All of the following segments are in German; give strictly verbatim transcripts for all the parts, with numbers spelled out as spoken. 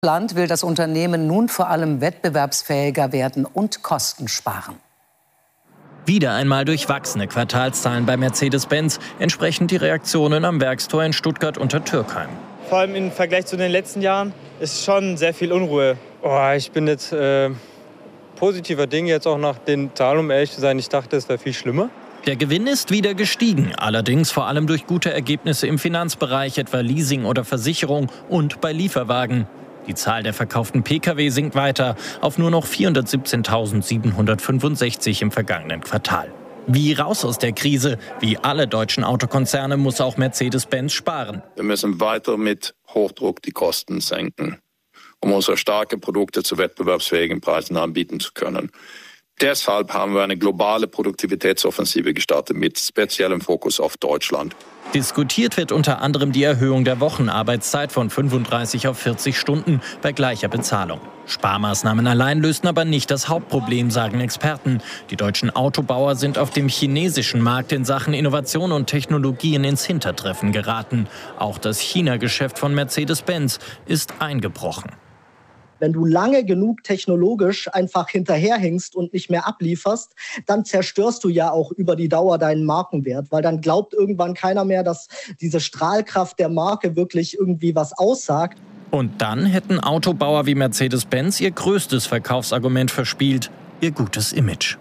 Land will das Unternehmen nun vor allem wettbewerbsfähiger werden und Kosten sparen. Wieder einmal durchwachsene Quartalszahlen bei Mercedes-Benz, entsprechend die Reaktionen am Werkstor in Stuttgart unter Türkheim. Vor allem im Vergleich zu den letzten Jahren ist schon sehr viel Unruhe. Oh, ich bin jetzt äh, positiver Dinge, jetzt auch nach den Zahlen, um ehrlich zu sein. Ich dachte, es wäre viel schlimmer. Der Gewinn ist wieder gestiegen, allerdings vor allem durch gute Ergebnisse im Finanzbereich, etwa Leasing oder Versicherung und bei Lieferwagen. Die Zahl der verkauften Pkw sinkt weiter auf nur noch vierhundertsiebzehntausendsiebenhundertfünfundsechzig im vergangenen Quartal. Wie raus aus der Krise, wie alle deutschen Autokonzerne, muss auch Mercedes-Benz sparen. Wir müssen weiter mit Hochdruck die Kosten senken, um unsere starken Produkte zu wettbewerbsfähigen Preisen anbieten zu können. Deshalb haben wir eine globale Produktivitätsoffensive gestartet mit speziellem Fokus auf Deutschland. Diskutiert wird unter anderem die Erhöhung der Wochenarbeitszeit von fünfunddreißig auf vierzig Stunden bei gleicher Bezahlung. Sparmaßnahmen allein lösen aber nicht das Hauptproblem, sagen Experten. Die deutschen Autobauer sind auf dem chinesischen Markt in Sachen Innovation und Technologien ins Hintertreffen geraten. Auch das China-Geschäft von Mercedes-Benz ist eingebrochen. Wenn du lange genug technologisch einfach hinterherhängst und nicht mehr ablieferst, dann zerstörst du ja auch über die Dauer deinen Markenwert, weil dann glaubt irgendwann keiner mehr, dass diese Strahlkraft der Marke wirklich irgendwie was aussagt. Und dann hätten Autobauer wie Mercedes-Benz ihr größtes Verkaufsargument verspielt, ihr gutes Image.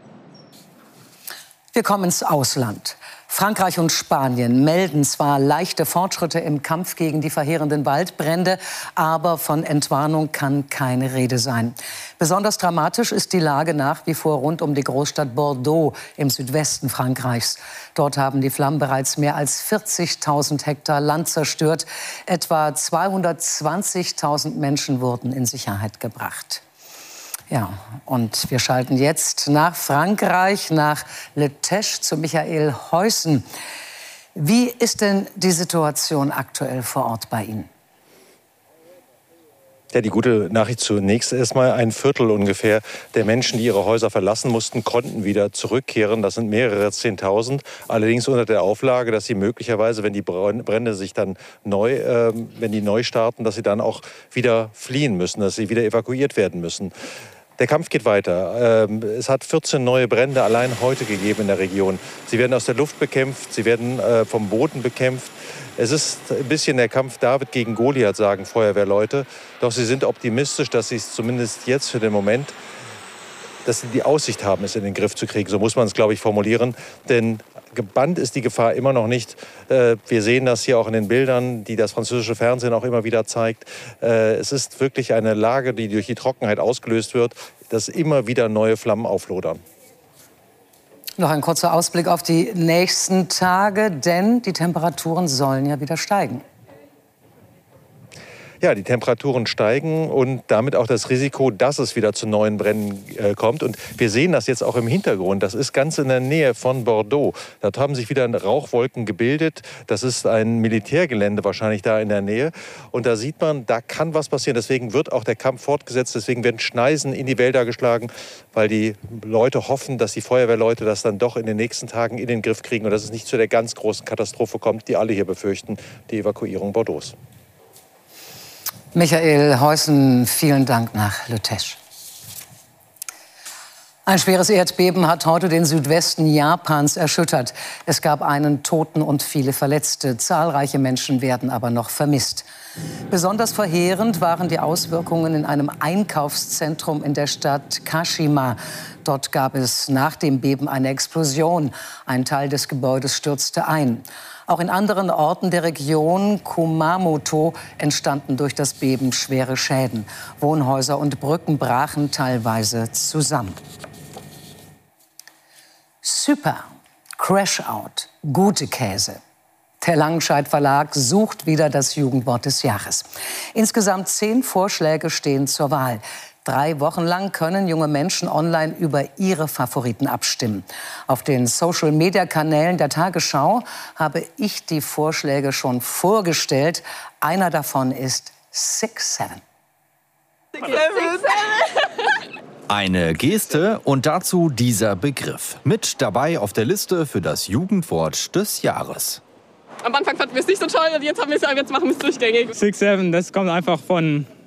Wir kommen ins Ausland. Frankreich und Spanien melden zwar leichte Fortschritte im Kampf gegen die verheerenden Waldbrände, aber von Entwarnung kann keine Rede sein. Besonders dramatisch ist die Lage nach wie vor rund um die Großstadt Bordeaux im Südwesten Frankreichs. Dort haben die Flammen bereits mehr als vierzigtausend Hektar Land zerstört. Etwa zweihundertzwanzigtausend Menschen wurden in Sicherheit gebracht. Ja, und wir schalten jetzt nach Frankreich, nach Le Tesch zu Michael Heusen. Wie ist denn die Situation aktuell vor Ort bei Ihnen? Ja, die gute Nachricht zunächst erstmal: ein Viertel ungefähr der Menschen, die ihre Häuser verlassen mussten, konnten wieder zurückkehren. Das sind mehrere Zehntausend. Allerdings unter der Auflage, dass sie möglicherweise, wenn die Brände sich dann neu, äh, wenn die neu starten, dass sie dann auch wieder fliehen müssen, dass sie wieder evakuiert werden müssen. Der Kampf geht weiter. Es hat vierzehn neue Brände allein heute gegeben in der Region. Sie werden aus der Luft bekämpft, sie werden vom Boden bekämpft. Es ist ein bisschen der Kampf David gegen Goliath, sagen Feuerwehrleute. Doch sie sind optimistisch, dass sie es zumindest jetzt für den Moment, dass sie die Aussicht haben, es in den Griff zu kriegen. So muss man es, glaube ich, formulieren. Denn gebannt ist die Gefahr immer noch nicht. Wir sehen das hier auch in den Bildern, die das französische Fernsehen auch immer wieder zeigt. Es ist wirklich eine Lage, die durch die Trockenheit ausgelöst wird, dass immer wieder neue Flammen auflodern. Noch ein kurzer Ausblick auf die nächsten Tage, denn die Temperaturen sollen ja wieder steigen. Ja, die Temperaturen steigen und damit auch das Risiko, dass es wieder zu neuen Bränden äh, kommt. Und wir sehen das jetzt auch im Hintergrund. Das ist ganz in der Nähe von Bordeaux. Dort haben sich wieder Rauchwolken gebildet. Das ist ein Militärgelände wahrscheinlich da in der Nähe. Und da sieht man, da kann was passieren. Deswegen wird auch der Kampf fortgesetzt. Deswegen werden Schneisen in die Wälder geschlagen, weil die Leute hoffen, dass die Feuerwehrleute das dann doch in den nächsten Tagen in den Griff kriegen und dass es nicht zu der ganz großen Katastrophe kommt, die alle hier befürchten, die Evakuierung Bordeaux. Michael Heusen, vielen Dank nach Le Tesch. Ein schweres Erdbeben hat heute den Südwesten Japans erschüttert. Es gab einen Toten und viele Verletzte. Zahlreiche Menschen werden aber noch vermisst. Besonders verheerend waren die Auswirkungen in einem Einkaufszentrum in der Stadt Kashima. Dort gab es nach dem Beben eine Explosion. Ein Teil des Gebäudes stürzte ein. Auch in anderen Orten der Region Kumamoto entstanden durch das Beben schwere Schäden. Wohnhäuser und Brücken brachen teilweise zusammen. Super, Crash-Out, gute Käse. Der Langenscheidt Verlag sucht wieder das Jugendwort des Jahres. Insgesamt zehn Vorschläge stehen zur Wahl. Drei Wochen lang können junge Menschen online über ihre Favoriten abstimmen. Auf den Social-Media-Kanälen der Tagesschau habe ich die Vorschläge schon vorgestellt. Einer davon ist Six Seven. Eine Geste und dazu dieser Begriff. Mit dabei auf der Liste für das Jugendwort des Jahres. Am Anfang fanden wir es nicht so toll und jetzt, haben wir es, jetzt machen wir es durchgängig. Six Seven, das kommt einfach von